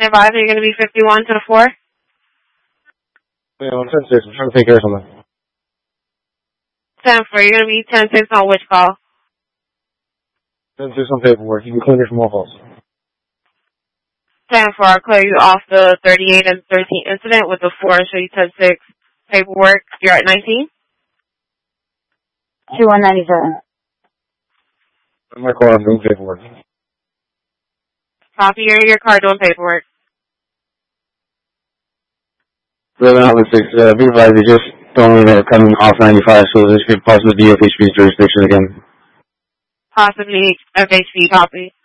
Advise, are you going to be 51 to the 4? Yeah, I'm 10-6. I'm trying to take care of something. 10-4, you're going to be 10-6 on which call? 10-6 on paperwork. You can clean it from all calls. 10-4, I'll clear you off the 38 and 13 incident with the 4 and show you 10-6 paperwork. You're at 19? 2197. In my car, I'm doing paperwork. Copy, you're in your car doing paperwork. 11-6, be advised, they just told me that coming off 95, so this could possibly be FHP's jurisdiction again. Possibly FHP, copy.